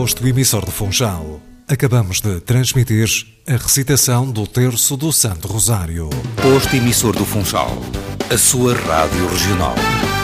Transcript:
posto emissor de Funchal. Acabamos de transmitir a recitação do Terço do Santo Rosário. Posto emissor do Funchal, a sua rádio regional.